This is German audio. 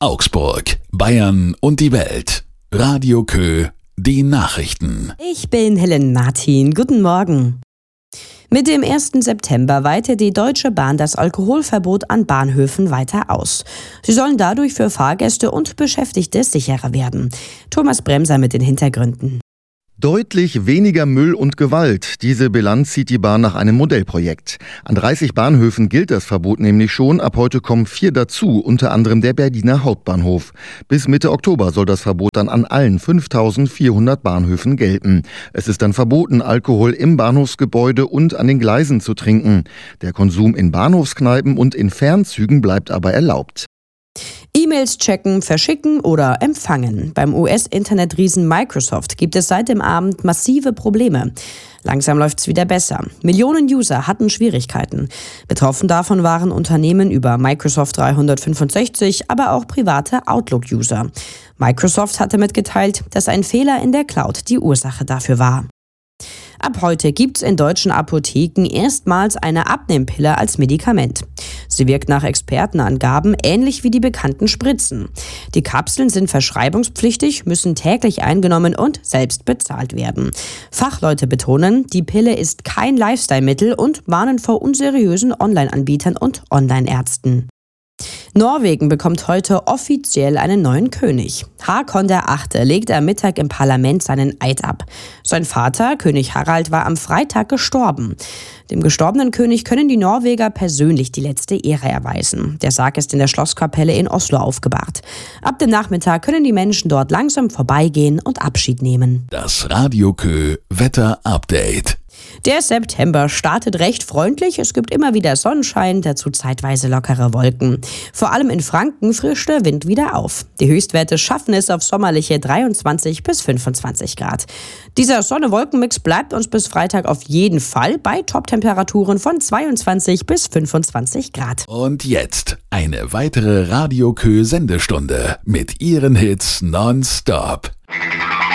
Augsburg, Bayern und die Welt. Radio Kö, die Nachrichten. Ich bin Helen Martin. Guten Morgen. Mit dem 1. September weitet die Deutsche Bahn das Alkoholverbot an Bahnhöfen weiter aus. Sie sollen dadurch für Fahrgäste und Beschäftigte sicherer werden. Thomas Bremser mit den Hintergründen. Deutlich weniger Müll und Gewalt. Diese Bilanz zieht die Bahn nach einem Modellprojekt. An 30 Bahnhöfen gilt das Verbot nämlich schon. Ab heute kommen 4 dazu, unter anderem der Berliner Hauptbahnhof. Bis Mitte Oktober soll das Verbot dann an allen 5.400 Bahnhöfen gelten. Es ist dann verboten, Alkohol im Bahnhofsgebäude und an den Gleisen zu trinken. Der Konsum in Bahnhofskneipen und in Fernzügen bleibt aber erlaubt. E-Mails checken, verschicken oder empfangen. Beim US-Internetriesen Microsoft gibt es seit dem Abend massive Probleme. Langsam läuft's wieder besser. Millionen User hatten Schwierigkeiten. Betroffen davon waren Unternehmen über Microsoft 365, aber auch private Outlook-User. Microsoft hatte mitgeteilt, dass ein Fehler in der Cloud die Ursache dafür war. Ab heute gibt's in deutschen Apotheken erstmals eine Abnehmpille als Medikament. Sie wirkt nach Expertenangaben ähnlich wie die bekannten Spritzen. Die Kapseln sind verschreibungspflichtig, müssen täglich eingenommen und selbst bezahlt werden. Fachleute betonen, die Pille ist kein Lifestyle-Mittel und warnen vor unseriösen Online-Anbietern und Online-Ärzten. Norwegen bekommt heute offiziell einen neuen König. Håkon VIII. Legte am Mittag im Parlament seinen Eid ab. Sein Vater, König Harald, war am Freitag gestorben. Dem gestorbenen König können die Norweger persönlich die letzte Ehre erweisen. Der Sarg ist in der Schlosskapelle in Oslo aufgebahrt. Ab dem Nachmittag können die Menschen dort langsam vorbeigehen und Abschied nehmen. Das Radio Kö Wetter-Update. Der September startet recht freundlich. Es gibt immer wieder Sonnenschein, dazu zeitweise lockere Wolken. Vor allem in Franken frischt der Wind wieder auf. Die Höchstwerte schaffen es auf sommerliche 23 bis 25 Grad. Dieser Sonne-Wolken-Mix bleibt uns bis Freitag auf jeden Fall bei Top-Temperaturen von 22 bis 25 Grad. Und jetzt eine weitere Radio Kö Sendestunde mit ihren Hits nonstop.